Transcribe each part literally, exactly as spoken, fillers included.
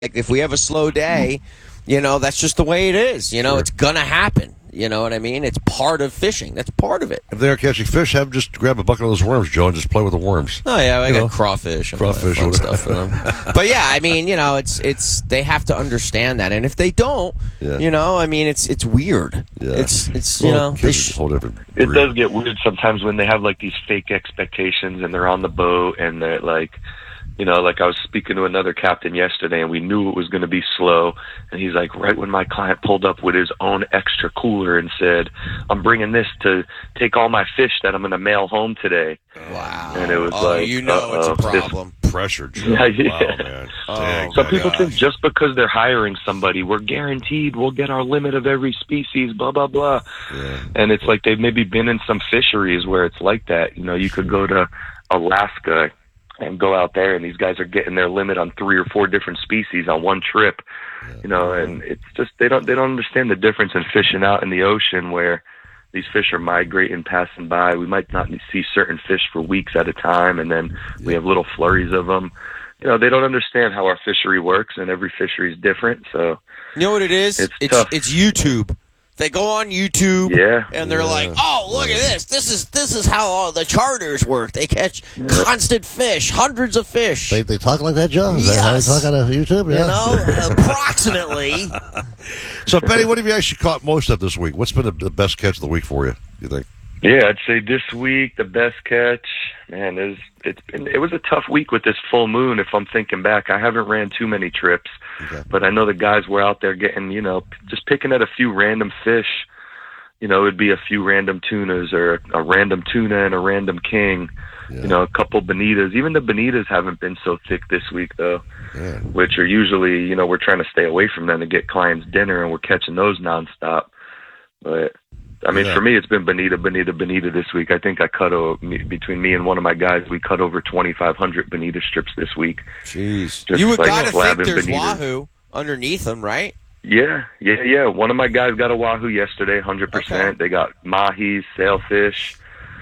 Like if we have a slow day, you know, that's just the way it is. You know, Sure. it's going to happen. You know what I mean? It's part of fishing. That's part of it. If they're catching fish, have them just grab a bucket of those worms, Joe, and just play with the worms. Oh, yeah, I You got know, crawfish and crawfish all that fun or stuff for them. But, yeah, I mean, you know, it's it's they have to understand that. And if they don't, Yeah. you know, I mean, it's it's weird. Yeah. It's, it's you Well, know, kids they are sh- just a whole different It breed. does get weird sometimes when they have like these fake expectations and they're on the boat and they're like, you know, like I was speaking to another captain yesterday and we knew it was going to be slow. And he's like, right when my client pulled up with his own extra cooler and said, I'm bringing this to take all my fish that I'm going to mail home today. wow. And it was oh, like, you know it's a uh-oh, this- problem. Pressure, Joe. Yeah, yeah. Wow, man. Oh, Dang, Some man. people gosh. think just because they're hiring somebody, we're guaranteed we'll get our limit of every species, blah, blah, blah. Yeah. And it's like they've maybe been in some fisheries where it's like that. You know, you could go to Alaska and go out there and these guys are getting their limit on three or four different species on one trip. You know, and it's just they don't they don't understand the difference in fishing out in the ocean where these fish are migrating, passing by. We might not see certain fish for weeks at a time, and then we have little flurries of them. You know, they don't understand how our fishery works, and every fishery is different. So, You know what it is? It's it's, tough. it's YouTube. They go on YouTube, Yeah. and they're Yeah. like, "Oh, look at this! This is this is how all the charters work. They catch constant fish, hundreds of fish. They, they talk like that, Joe? Is that how they Yes. talk on uh, YouTube? you Yeah. know, approximately." So, Benny, what have you actually caught most of this week? What's been the, the best catch of the week for you, you think? Yeah, I'd say this week the best catch. Man, is it's been it was a tough week with this full moon. If I'm thinking back, I haven't ran too many trips, Okay. but I know the guys were out there getting, you know, just picking at a few random fish. You know, it'd be a few random tunas or a, a random tuna and a random king. Yeah. You know, a couple bonitas. Even the bonitas haven't been so thick this week, though, Yeah. which are usually, you know, we're trying to stay away from them to get clients dinner, and we're catching those nonstop. But I mean, Yeah. for me, it's been bonita, bonita, bonita this week. I think I cut o- me, between me and one of my guys, we cut over twenty-five hundred bonita strips this week. Jeez, Just you would like gotta slabbing think there's bonitas. wahoo underneath them, right? Yeah, yeah, yeah. One of my guys got a wahoo yesterday, one hundred percent. Okay. They got mahis, sailfish.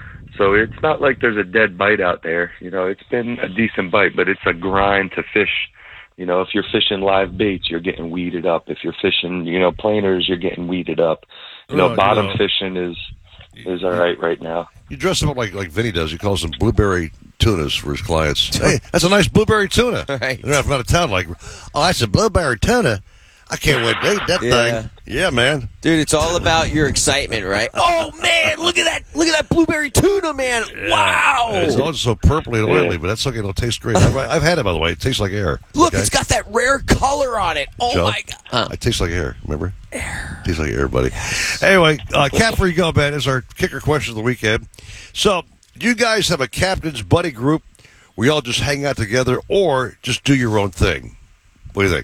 So it's not like there's a dead bite out there. You know, it's been a decent bite, but it's a grind to fish. You know, if you're fishing live baits, you're getting weeded up. If you're fishing, you know, planers, you're getting weeded up. You know, Well, you bottom know- fishing is is all right right now. You dress them up like, like Vinny does. He calls them blueberry tunas for his clients. Hey, that's a nice blueberry tuna. Right. They're not from out of town like, oh, that's a blueberry tuna. I can't wait to eat that Yeah. thing. Yeah, man. Dude, it's all about your excitement, right? Oh man, look at that! Look at that blueberry tuna, man! Wow! It's all so purpley and oily, but that's okay. It'll taste great. I've, I've had it, by the way. It tastes like air. Look, okay? it's got that rare color on it. Oh Joe, my god! It tastes like air. Remember? Air. Tastes like air, buddy. Anyway, uh, Cap, where you go, man, is our kicker question of the weekend. So, do you guys have a captain's buddy group where y'all just hang out together or just do your own thing? What do you think?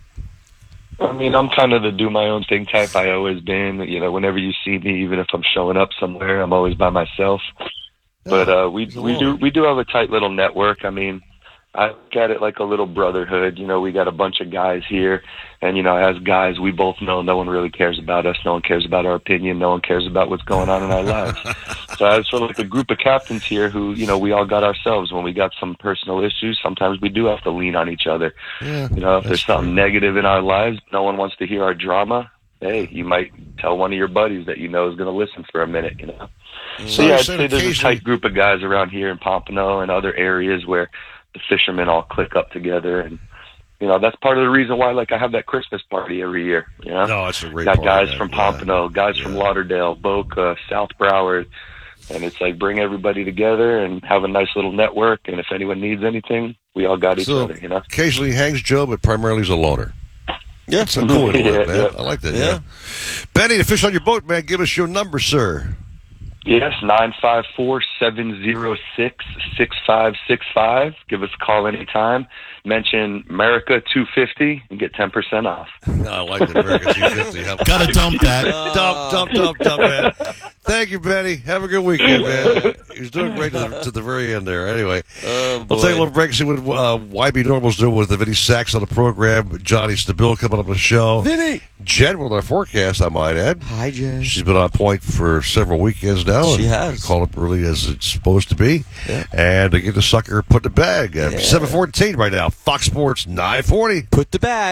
I mean, I'm kind of the do my own thing type. I always been. You know, whenever you see me, even if I'm showing up somewhere, I'm always by myself. But uh, we we do we do have a tight little network. I mean, I look at it like a little brotherhood. You know, we got a bunch of guys here, and you know, as guys, we both know no one really cares about us. No one cares about our opinion. No one cares about what's going on in our lives. So as for like a group of captains here, who you know, we all got ourselves. When we got some personal issues, sometimes we do have to lean on each other. Yeah, You know, if there's that's something negative in our lives, no one wants to hear our drama. Hey, you might tell one of your buddies that you know is going to listen for a minute. You know. So yeah, I'd say there's a tight group of guys around here in Pompano and other areas where the fishermen all click up together, and you know that's part of the reason why, like, I have that Christmas party every year. You know, No, that's a great got party, guys man. from Yeah. Pompano, guys Yeah. from Lauderdale, Boca, South Broward, and it's like bring everybody together and have a nice little network. And if anyone needs anything, we all got each So, other. You know. occasionally hangs Joe, but primarily he's a loner. Yeah, It's a cool way to Yeah, live, man. yeah. I like that. Yeah. Yeah. Benny, the fish on your boat, man. Give us your number, sir. Yes, nine five four, seven zero six, six five six five. Give us a call anytime. Mention America two fifty and get ten percent off. I like the America two fifty. Gotta dump that. Dump, dump, dump, dump, man. Thank you, Benny. Have a good weekend, man. He's doing great to the, to the very end there. Anyway, Oh, we'll take a boy. little break, see what uh, Y B Normal's doing with the Vinny Sachs on the program. Johnny Stabile coming up on the show. Vinny. Jen with our forecast, I might add. Hi, Jen. She's been on point for several weekends now. She and has. Called up early as it's supposed to be. Yeah. And to get the sucker put in the bag. Uh, Yeah. seven fourteen right now. Fox Sports nine forty. Put the bag.